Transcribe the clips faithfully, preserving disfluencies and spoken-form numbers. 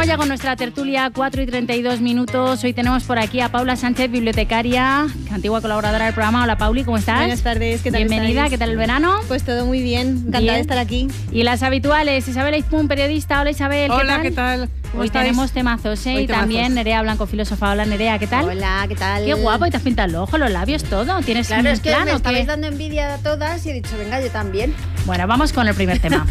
ya con nuestra tertulia, cuatro y treinta y dos minutos. Hoy tenemos por aquí a Paula Sánchez, bibliotecaria, antigua colaboradora del programa. Hola, Pauli, ¿cómo estás? Buenas tardes, ¿qué tal Bienvenida, estáis? ¿qué tal el verano? Pues todo muy bien, encantada Bien. de estar aquí. Y las habituales, Isabel Aizpún, periodista. Hola, Isabel, ¿qué Hola, tal? ¿qué tal? ¿Cómo Hoy estáis? tenemos temazos, ¿eh? Hoy Y temazos. también Nerea Blanco, filósofa. Hola, Nerea, ¿qué tal? Hola, ¿qué tal? Qué guapo, y te has pintado el ojo, los labios, todo. ¿Tienes Claro, un es que plan me o estabais qué? dando envidia a todas y he dicho, venga, yo también. Bueno, vamos con el primer tema.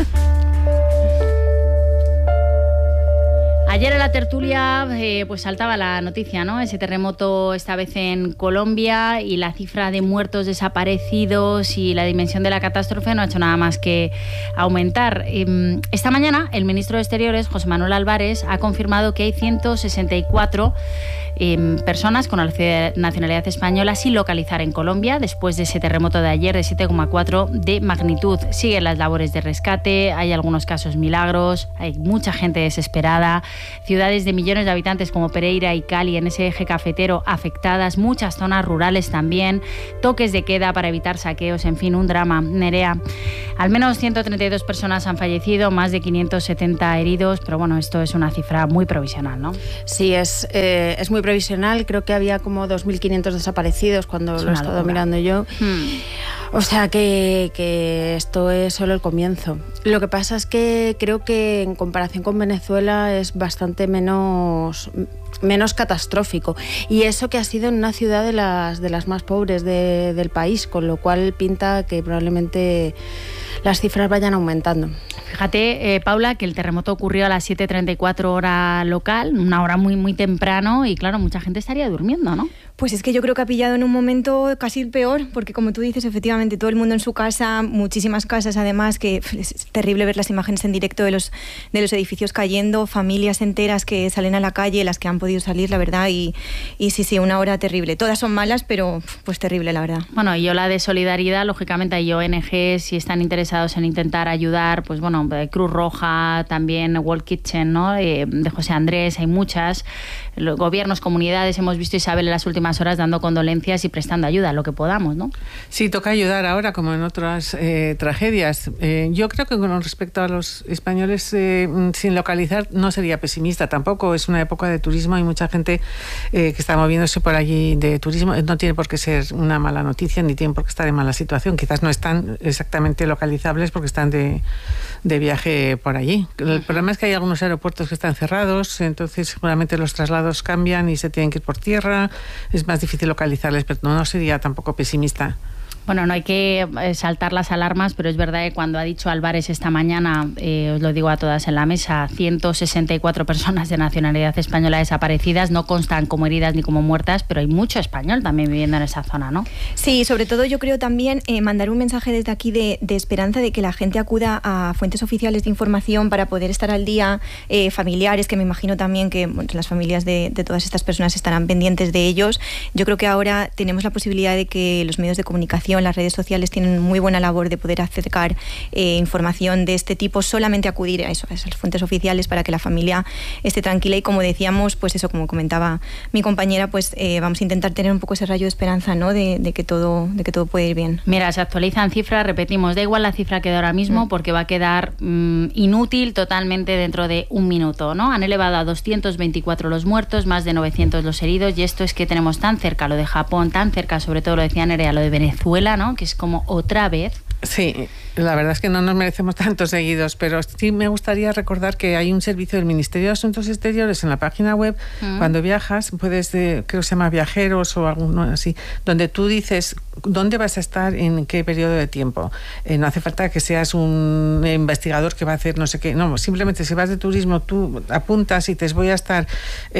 Ayer en la tertulia eh, pues saltaba la noticia, ¿no? Ese terremoto esta vez en Colombia y la cifra de muertos desaparecidos y la dimensión de la catástrofe no ha hecho nada más que aumentar. Eh, esta mañana el ministro de Exteriores, José Manuel Álvarez, ha confirmado que hay ciento sesenta y cuatro eh, personas con nacionalidad española sin localizar en Colombia después de ese terremoto de ayer de siete coma cuatro de magnitud. Siguen las labores de rescate, hay algunos casos milagros, hay mucha gente desesperada. Ciudades de millones de habitantes como Pereira y Cali en ese eje cafetero afectadas, muchas zonas rurales también, toques de queda para evitar saqueos, en fin, un drama. Nerea, al menos ciento treinta y dos personas han fallecido, más de quinientos setenta heridos, pero bueno, esto es una cifra muy provisional, ¿no? Sí, es, eh, es muy provisional, creo que había como dos mil quinientos desaparecidos cuando Es lo he una estado locura. mirando yo. Hmm. O sea que, que esto es solo el comienzo. Lo que pasa es que creo que en comparación con Venezuela es bastante menos, menos catastrófico. Y eso que ha sido en una ciudad de las, de las más pobres de, del país, con lo cual pinta que probablemente las cifras vayan aumentando. Fíjate, eh, Paula, que el terremoto ocurrió a las siete y treinta y cuatro hora local, una hora muy, muy temprano, y claro, mucha gente estaría durmiendo, ¿no? Pues es que yo creo que ha pillado en un momento casi el peor, porque como tú dices, efectivamente, todo el mundo en su casa, muchísimas casas además, que es terrible ver las imágenes en directo de los, de los edificios cayendo, familias enteras que salen a la calle, las que han podido salir, la verdad, y, y sí, sí, una hora terrible. Todas son malas, pero pues terrible, la verdad. Bueno, y ola de solidaridad, lógicamente hay O N Ges, si están interesados en intentar ayudar, pues bueno, Cruz Roja, también World Kitchen, ¿no? Eh, de José Andrés, hay muchas. Los gobiernos, comunidades, hemos visto, Isabel, en las últimas horas dando condolencias y prestando ayuda, lo que podamos, ¿no? Sí, toca ayudar ahora, como en otras eh, tragedias. Eh, yo creo que con respecto a los españoles eh, sin localizar no sería pesimista tampoco. Es una época de turismo, hay mucha gente eh, que está moviéndose por allí de turismo. No tiene por qué ser una mala noticia ni tienen por qué estar en mala situación. Quizás no están exactamente localizables porque están de, de viaje por allí. El problema es que hay algunos aeropuertos que están cerrados, entonces seguramente los traslados cambian y se tienen que ir por tierra. Es más difícil localizarles, pero no sería tampoco pesimista. Bueno, no hay que saltar las alarmas, pero es verdad que cuando ha dicho Álvarez esta mañana, eh, os lo digo a todas en la mesa, ciento sesenta y cuatro personas de nacionalidad española desaparecidas, no constan como heridas ni como muertas, pero hay mucho español también viviendo en esa zona, ¿no? Sí, sobre todo yo creo también eh, mandar un mensaje desde aquí de, de esperanza de que la gente acuda a fuentes oficiales de información para poder estar al día, eh, familiares, que me imagino también que bueno, las familias de, de todas estas personas estarán pendientes de ellos. Yo creo que ahora tenemos la posibilidad de que los medios de comunicación, las redes sociales tienen muy buena labor de poder acercar eh, información de este tipo, solamente acudir a eso, a esas fuentes oficiales para que la familia esté tranquila y como decíamos, pues eso, como comentaba mi compañera, pues eh, vamos a intentar tener un poco ese rayo de esperanza, ¿no? De, de que todo, de que todo puede ir bien. Mira, se actualizan cifras, repetimos, da igual la cifra que de ahora mismo mm. porque va a quedar mmm, inútil totalmente dentro de un minuto, ¿no? Han elevado a doscientos veinticuatro los muertos, más de novecientos los heridos, y esto es que tenemos tan cerca lo de Japón, tan cerca, sobre todo lo decía Nerea, lo de Venezuela, ¿no? Que es como otra vez. Sí, la verdad es que no nos merecemos tantos seguidos, pero sí me gustaría recordar que hay un servicio del Ministerio de Asuntos Exteriores en la página web. Mm. Cuando viajas, puedes, de, creo que se llama Viajeros o algo así, donde tú dices dónde vas a estar, en qué periodo de tiempo. Eh, no hace falta que seas un investigador que va a hacer no sé qué, no, simplemente si vas de turismo, tú apuntas y te voy a estar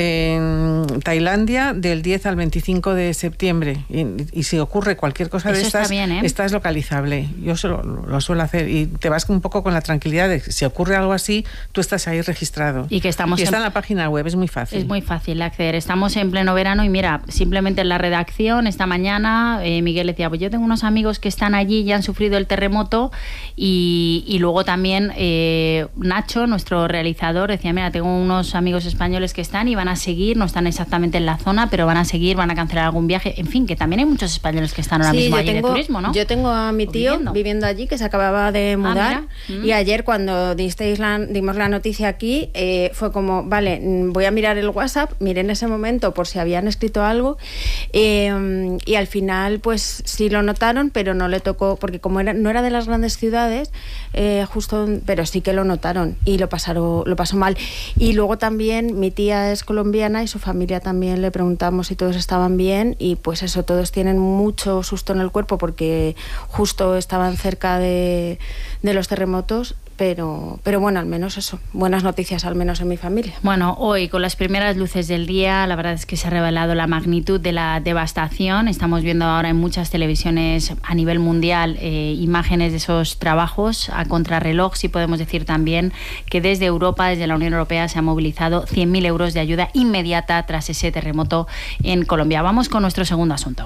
en Tailandia del diez al veinticinco de septiembre y, y si ocurre cualquier cosa Eso de estas, está bien, ¿eh? estás localizable. Yo solo, lo suelo hacer y te vas un poco con la tranquilidad de que si ocurre algo así, tú estás ahí registrado. Y que estamos y está en... en la página web, es muy fácil. Es muy fácil acceder. Estamos en pleno verano y mira, simplemente en la redacción esta mañana eh, Miguel decía, pues yo tengo unos amigos que están allí y han sufrido el terremoto y, y luego también eh, Nacho, nuestro realizador, decía, mira, tengo unos amigos españoles que están y van a seguir, no están exactamente en la zona, pero van a seguir, van a cancelar algún viaje. En fin, que también hay muchos españoles que están ahora sí, mismo yo allí tengo, de turismo, ¿no? Yo tengo a mi tío viviendo. viviendo allí, que se acababa de mudar. Ah, mira. Y ayer cuando disteis la, dimos la noticia aquí, eh, fue como, vale, voy a mirar el WhatsApp, miré en ese momento por si habían escrito algo, eh, y al final pues sí lo notaron, pero no le tocó, porque como era, no era de las grandes ciudades, eh, justo, pero sí que lo notaron y lo pasaron, lo pasó mal. Y luego también mi tía es colombiana y su familia también, le preguntamos si todos estaban bien, y pues eso, todos tienen mucho susto en el cuerpo porque justo estaban cerca de, de los terremotos. Pero, pero bueno, al menos eso, buenas noticias al menos en mi familia. Bueno, hoy con las primeras luces del día, la verdad es que se ha revelado la magnitud de la devastación. Estamos viendo ahora en muchas televisiones a nivel mundial eh, imágenes de esos trabajos a contrarreloj. Sí podemos decir también que desde Europa, desde la Unión Europea, se han movilizado cien mil euros de ayuda inmediata tras ese terremoto en Colombia. Vamos con nuestro segundo asunto.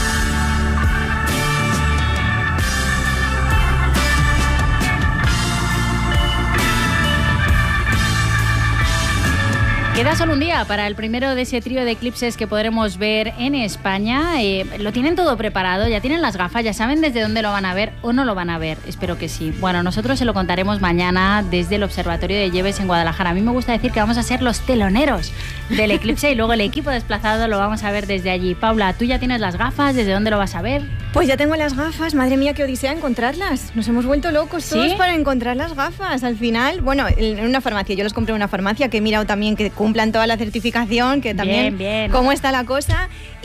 Queda solo un día para el primero de ese trío de eclipses que podremos ver en España. Eh, lo tienen todo preparado, ya tienen las gafas, ya saben desde dónde lo van a ver o no lo van a ver. Espero que sí. Bueno, nosotros se lo contaremos mañana desde el Observatorio de Lleves en Guadalajara. A mí me gusta decir que vamos a ser los teloneros del eclipse y luego el equipo desplazado lo vamos a ver desde allí. Paula, ¿tú ya tienes las gafas? ¿Desde dónde lo vas a ver? Pues ya tengo las gafas. Madre mía, qué odisea encontrarlas. Nos hemos vuelto locos ¿Sí? todos para encontrar las gafas. Al final, bueno, en una farmacia. Yo las compré en una farmacia que he mirado también que cumplan toda la certificación, que también bien, bien. cómo está la cosa.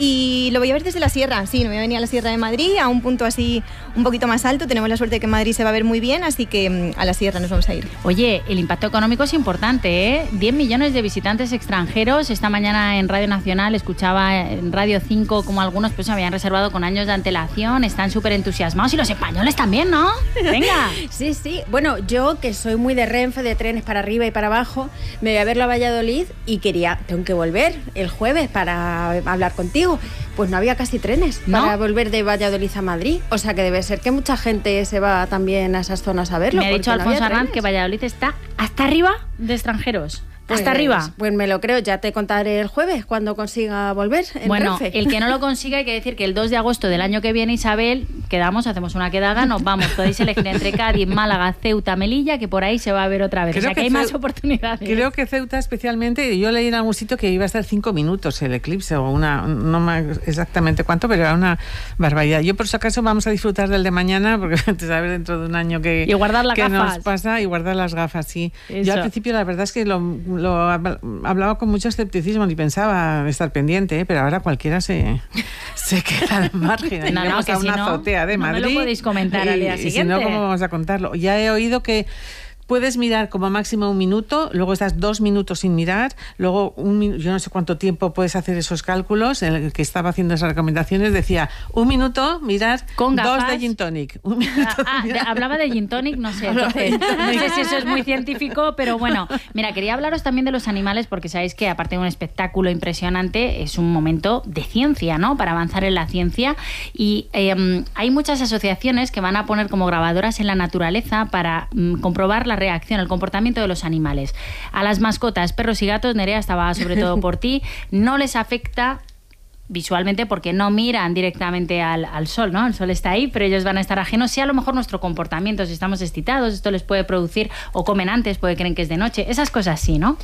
Y lo voy a ver desde la sierra. Sí, me voy a venir a la Sierra de Madrid, a un punto así un poquito más alto. Tenemos la suerte de que en Madrid se va a ver muy bien, así que a la sierra nos vamos a ir. Oye, el impacto económico es importante, ¿eh? diez millones de visitantes extranjeros. Esta mañana en Radio Nacional escuchaba en Radio cinco como algunos pues habían reservado con años de antelación. Están súper entusiasmados y los españoles también, ¿no? Venga. Sí, sí. Bueno, yo que soy muy de Renfe, de trenes para arriba y para abajo, me voy a verlo a Valladolid y quería, tengo que volver el jueves para hablar contigo. Pues no había casi trenes ¿No? para volver de Valladolid a Madrid. O sea que debe ser que mucha gente se va también a esas zonas a verlo. Me ha dicho no Alfonso había Arranz trenes. que Valladolid está hasta arriba de extranjeros. Pues, hasta arriba. Pues me lo creo, ya te contaré el jueves cuando consiga volver en Bueno, Renfe. el que no lo consiga, hay que decir que el dos de agosto del año que viene, Isabel, quedamos, hacemos una quedada, nos vamos. Podéis elegir entre Cádiz, Málaga, Ceuta, Melilla, que por ahí se va a ver otra vez. Creo o sea que, que hay Ceu- más oportunidades. Creo que Ceuta especialmente, yo leí en algún sitio que iba a estar cinco minutos el eclipse, o una, no más exactamente cuánto, pero era una barbaridad. Yo por si acaso vamos a disfrutar del de mañana, porque antes a ver dentro de un año que, Y guardar las que gafas. nos pasa, y guardar las gafas, sí. Eso. Yo al principio la verdad es que lo, lo hablaba con mucho escepticismo y pensaba estar pendiente, ¿eh? Pero ahora cualquiera se, se queda al margen. No, no, Iremos que a si una no, azotea de no me Madrid. lo podéis comentar al día y, y si siguiente. no, ¿cómo vamos a contarlo? Ya he oído que puedes mirar como máximo un minuto, luego estás dos minutos sin mirar, luego un min- yo no sé cuánto tiempo puedes hacer esos cálculos. El que estaba haciendo esas recomendaciones decía un minuto mirar Con dos gafas. de gin tonic. Un minuto Ah, de de- mirar. hablaba de gin tonic, no sé, Hablaba de entonces, gin no tonic. sé si eso es muy científico, pero bueno, mira, quería hablaros también de los animales porque sabéis que aparte de un espectáculo impresionante, es un momento de ciencia, ¿no? Para avanzar en la ciencia y eh, hay muchas asociaciones que van a poner como grabadoras en la naturaleza para mm, comprobar la reacción, el comportamiento de los animales. A las mascotas, perros y gatos, Nerea, estaba sobre todo por ti, no les afecta visualmente porque no miran directamente al, al sol, ¿no? El sol está ahí, pero ellos van a estar ajenos. Sí, a lo mejor nuestro comportamiento, si estamos excitados, esto les puede producir, o comen antes, porque creen que es de noche, esas cosas sí, ¿no?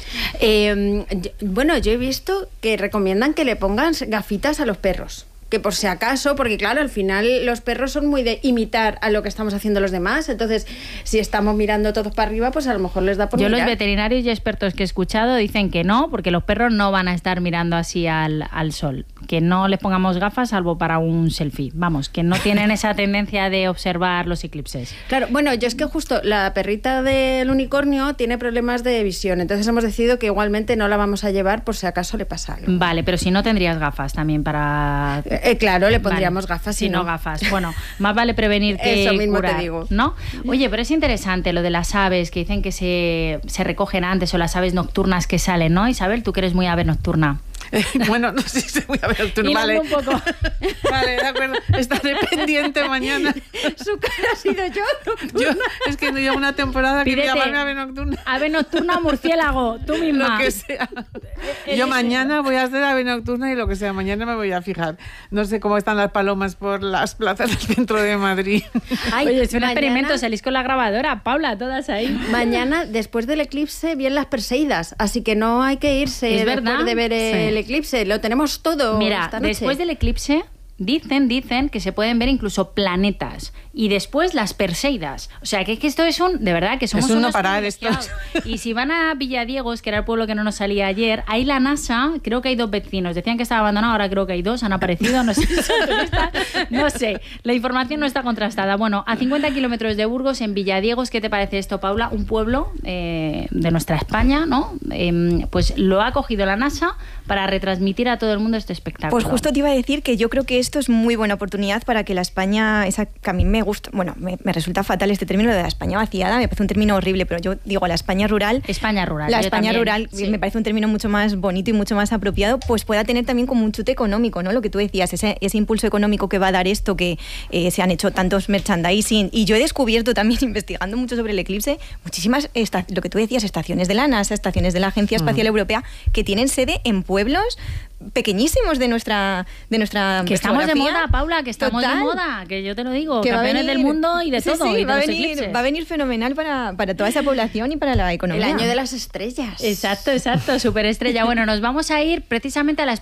Eh, yo- bueno, yo he visto que recomiendan que le pongan gafitas a los perros. Que por si acaso, porque claro, al final los perros son muy de imitar a lo que estamos haciendo los demás. Entonces, si estamos mirando todos para arriba, pues a lo mejor les da por Yo los mirar. veterinarios y expertos que he escuchado dicen que no, porque los perros no van a estar mirando así al, al sol. Que no les pongamos gafas salvo para un selfie. Vamos, que no tienen esa tendencia de observar los eclipses. Claro, bueno, yo es que justo la perrita del unicornio tiene problemas de visión, entonces hemos decidido que igualmente no la vamos a llevar por si acaso le pasa algo. Vale, pero si no tendrías gafas también para... Eh, eh, claro, le pondríamos Vale, gafas. Si no gafas. Bueno, más vale prevenir que Eso mismo te curar, digo. ¿no? Oye, pero es interesante lo de las aves que dicen que se, se recogen antes, o las aves nocturnas que salen, ¿no? Isabel, tú que eres muy ave nocturna. Bueno, no sé si voy a ver tú, Hilando vale. un poco. Vale, de acuerdo. Estaré pendiente mañana. Su cara ha sido yo. Yo, es que llevo una temporada que Pídete llamarme ave nocturna. Ave nocturna o murciélago, tú misma. Lo que sea. Yo mañana voy a hacer ave nocturna y lo que sea, mañana me voy a fijar. No sé cómo están las palomas por las plazas del centro de Madrid. Ay, oye, es un mañana, experimento, salís con la grabadora, Paula, todas ahí. Mañana, después del eclipse, vienen las Perseidas, así que no hay que irse ¿Es después verdad? de ver el sí. eclipse, lo tenemos todo. Mira, esta noche. Después del eclipse... Dicen, dicen que se pueden ver incluso planetas y después las Perseidas. O sea, que, que esto es un... De verdad, que somos es un unos no parar esto. Y si van a Villadiegos, que era el pueblo que no nos salía ayer, ahí la NASA, creo que hay dos vecinos. Decían que estaba abandonado, ahora creo que hay dos, han aparecido, no sé. No sé, la información no está contrastada. Bueno, a cincuenta kilómetros de Burgos, en Villadiegos, ¿qué te parece esto, Paula? Un pueblo eh, de nuestra España, ¿no? Eh, pues lo ha cogido la NASA para retransmitir a todo el mundo este espectáculo. Pues justo te iba a decir que yo creo que esto es muy buena oportunidad para que la España, esa que a mí me gusta, bueno, me, me resulta fatal este término de la España vaciada, me parece un término horrible, pero yo digo la España rural. España rural. La España también, rural sí. me parece un término mucho más bonito y mucho más apropiado, pues pueda tener también como un chute económico, ¿no? Lo que tú decías, ese, ese impulso económico que va a dar esto, que eh, se han hecho tantos merchandising, y yo he descubierto también, investigando mucho sobre el eclipse, muchísimas, esta, lo que tú decías, estaciones de la NASA, estaciones de la Agencia Espacial uh-huh. Europea, que tienen sede en pueblos pequeñísimos de nuestra de nuestra que estamos geografía. de moda, Paula, que estamos Total. de moda, que yo te lo digo, que campeones del mundo y de sí, todo sí, y va, de a venir, va a venir fenomenal para, para toda esa población y para la economía. El año de las estrellas. Exacto, exacto, superestrella. Bueno, nos vamos a ir precisamente a la